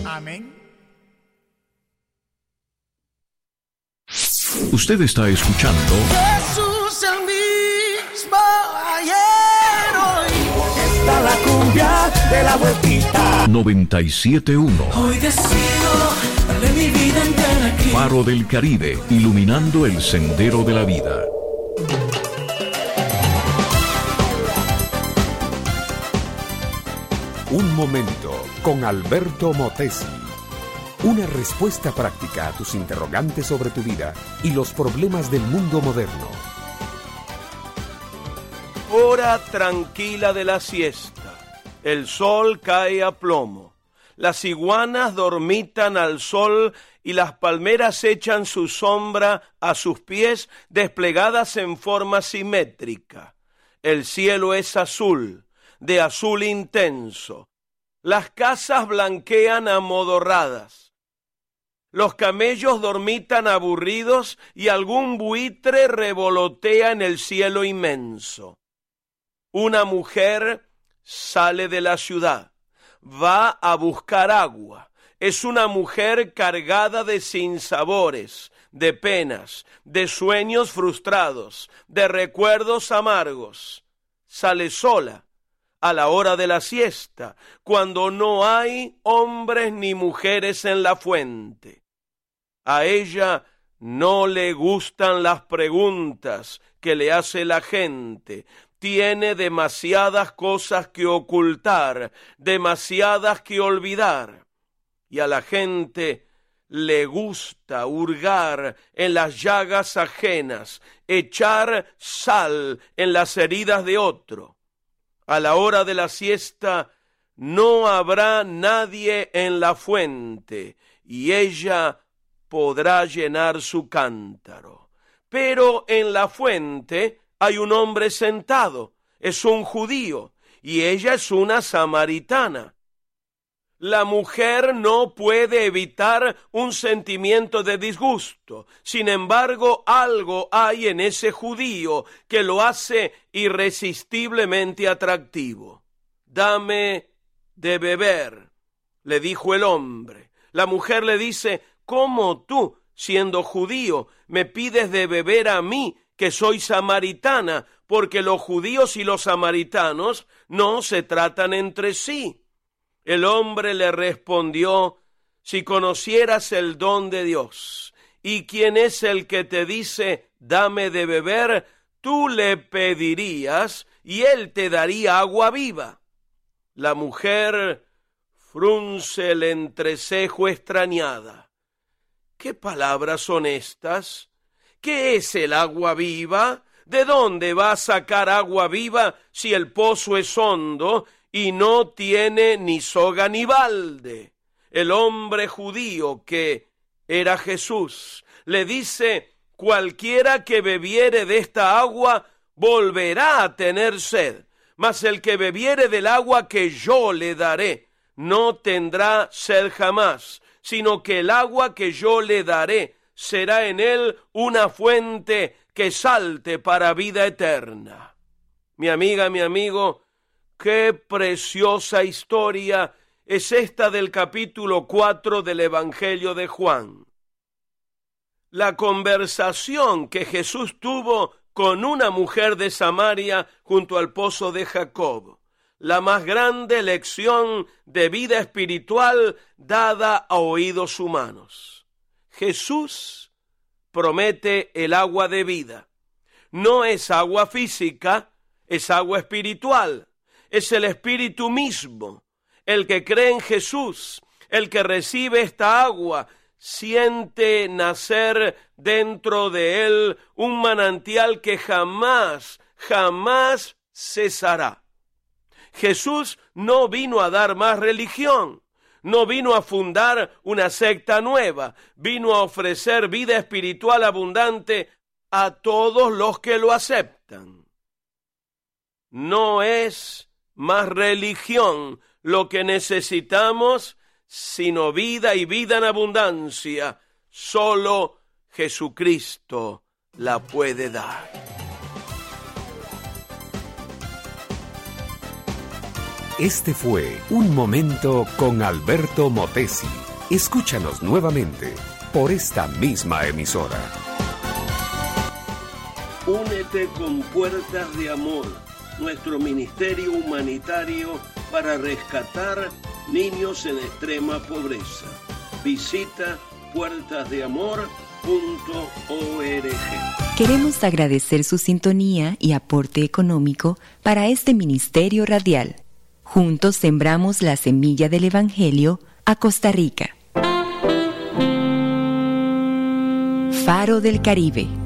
Amén. Usted está escuchando Jesús el mismo ayer, hoy. Está la cumbia de la vueltita. 97.1 Hoy decido darle mi vida entera aquí. Faro del Caribe, iluminando el sendero de la vida. Un momento con Alberto Motesi. Una respuesta práctica a tus interrogantes sobre tu vida y los problemas del mundo moderno. Hora tranquila de la siesta. El sol cae a plomo. Las iguanas dormitan al sol y las palmeras echan su sombra a sus pies desplegadas en forma simétrica. El cielo es azul, de azul intenso. Las casas blanquean amodorradas. Los camellos dormitan aburridos y algún buitre revolotea en el cielo inmenso. Una mujer sale de la ciudad, va a buscar agua. Es una mujer cargada de sinsabores, de penas, de sueños frustrados, de recuerdos amargos. Sale sola a la hora de la siesta, cuando no hay hombres ni mujeres en la fuente. A ella no le gustan las preguntas que le hace la gente. Tiene demasiadas cosas que ocultar, demasiadas que olvidar. Y a la gente le gusta hurgar en las llagas ajenas, echar sal en las heridas de otro. A la hora de la siesta no habrá nadie en la fuente y ella podrá llenar su cántaro. Pero en la fuente hay un hombre sentado, es un judío y ella es una samaritana. La mujer no puede evitar un sentimiento de disgusto. Sin embargo, algo hay en ese judío que lo hace irresistiblemente atractivo. Dame de beber, le dijo el hombre. La mujer le dice, ¿cómo tú, siendo judío, me pides de beber a mí, que soy samaritana? Porque los judíos y los samaritanos no se tratan entre sí. El hombre le respondió, si conocieras el don de Dios, y quién es el que te dice, dame de beber, tú le pedirías, y él te daría agua viva. La mujer frunce el entrecejo extrañada. ¿Qué palabras son estas? ¿Qué es el agua viva? ¿De dónde va a sacar agua viva si el pozo es hondo y no tiene ni soga ni balde? El hombre judío, que era Jesús, le dice, cualquiera que bebiere de esta agua volverá a tener sed, mas el que bebiere del agua que yo le daré no tendrá sed jamás, sino que el agua que yo le daré será en él una fuente que salte para vida eterna. Mi amiga, mi amigo, qué preciosa historia es esta del capítulo 4 del Evangelio de Juan. La conversación que Jesús tuvo con una mujer de Samaria junto al pozo de Jacob. La más grande lección de vida espiritual dada a oídos humanos. Jesús promete el agua de vida. No es agua física, es agua espiritual. Es el Espíritu mismo. El que cree en Jesús, el que recibe esta agua, siente nacer dentro de él un manantial que jamás cesará. Jesús no vino a dar más religión, no vino a fundar una secta nueva, vino a ofrecer vida espiritual abundante a todos los que lo aceptan. No es más religión lo que necesitamos, sino vida y vida en abundancia. Solo Jesucristo la puede dar. Este fue Un Momento con Alberto Motesi. Escúchanos nuevamente por esta misma emisora. Únete con Puertas de Amor, nuestro ministerio humanitario para rescatar niños en extrema pobreza. Visita puertasdeamor.org. Queremos agradecer su sintonía y aporte económico para este ministerio radial. Juntos sembramos la semilla del Evangelio a Costa Rica. Faro del Caribe.